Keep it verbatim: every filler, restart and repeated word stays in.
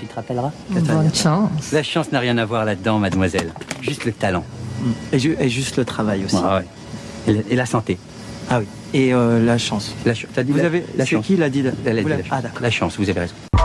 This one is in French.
tu te rappelleras? Bonne chance. La chance n'a rien à voir là-dedans, mademoiselle. Juste le talent. Et, ju et juste le travail aussi. Ah, ouais. et, la, et la santé. Ah oui. Et euh, la chance. La ch T'as dit vous la, avez. la C'est chance. qui l'a dit? Elle a dit vous la, la... chance. Ah d'accord. La chance, vous avez raison.